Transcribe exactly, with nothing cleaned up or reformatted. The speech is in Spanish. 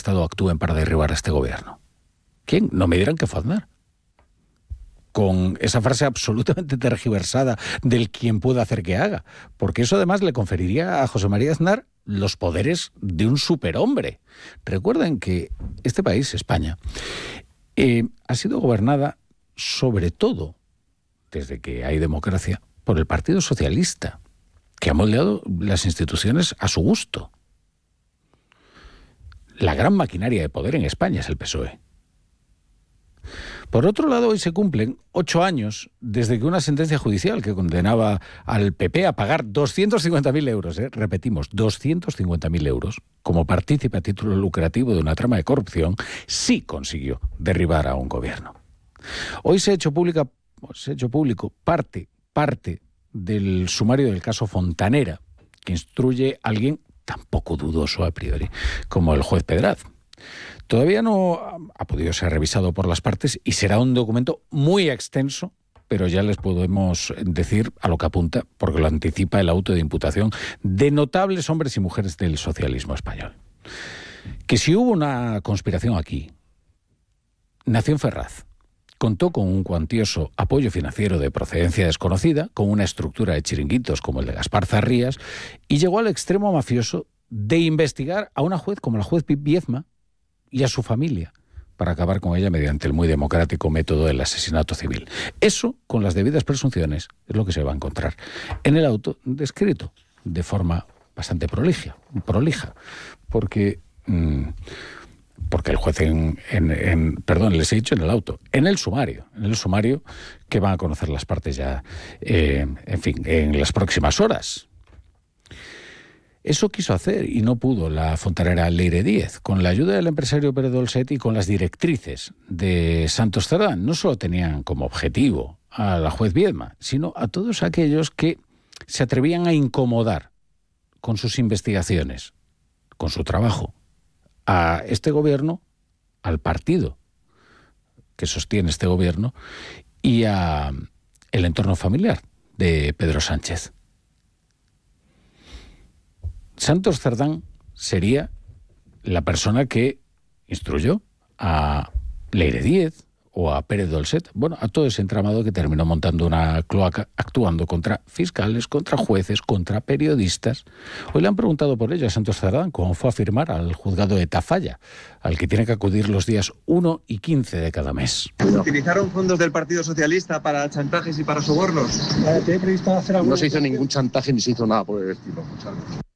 Estado actúen para derribar a este gobierno? ¿Quién? No me dirán que fue Aznar. Con esa frase absolutamente tergiversada del quien pueda hacer que haga. Porque eso además le conferiría a José María Aznar los poderes de un superhombre. Recuerden que este país, España, eh, ha sido gobernada sobre todo, desde que hay democracia, por el Partido Socialista, que ha moldeado las instituciones a su gusto. La gran maquinaria de poder en España es el P S O E. Por otro lado, hoy se cumplen ocho años desde que una sentencia judicial que condenaba al P P a pagar doscientos cincuenta mil euros, ¿eh? repetimos, doscientos cincuenta mil euros, como partícipe a título lucrativo de una trama de corrupción, sí consiguió derribar a un gobierno. Hoy se ha hecho pública, se ha hecho público parte, parte del sumario del caso Fontanera, que instruye a alguien tampoco dudoso a priori, como el juez Pedraz. Todavía no ha podido ser revisado por las partes y será un documento muy extenso, pero ya les podemos decir a lo que apunta, porque lo anticipa el auto de imputación de notables hombres y mujeres del socialismo español. Que si hubo una conspiración aquí, nació en Ferraz. Contó con un cuantioso apoyo financiero de procedencia desconocida, con una estructura de chiringuitos como el de Gaspar Zarrías, y llegó al extremo mafioso de investigar a una juez como la juez Viezma y a su familia, para acabar con ella mediante el muy democrático método del asesinato civil. Eso, con las debidas presunciones, es lo que se va a encontrar en el auto descrito de forma bastante prolija, prolija porque... Mmm, porque el juez en, en, en, perdón, les he dicho en el auto, en el sumario, en el sumario que van a conocer las partes ya, eh, en fin, en las próximas horas. Eso quiso hacer y no pudo la fontanera Leire Díez. Con la ayuda del empresario Pere Dolcet y con las directrices de Santos Cerdán, no solo tenían como objetivo a la juez Viezma, sino a todos aquellos que se atrevían a incomodar con sus investigaciones, con su trabajo, a este gobierno, al partido que sostiene este gobierno y a el entorno familiar de Pedro Sánchez. Santos Cerdán sería la persona que instruyó a Leire Díez o a Pere Dolcet, bueno, a todo ese entramado que terminó montando una cloaca actuando contra fiscales, contra jueces, contra periodistas. Hoy le han preguntado por ello a Santos Cerdán, como fue a firmar al juzgado de Tafalla, al que tiene que acudir los días uno y quince de cada mes. ¿Utilizaron fondos del Partido Socialista para chantajes y para sobornos? ¿Tiene previsto hacer algo? No se hizo ningún chantaje ni se hizo nada por el estilo.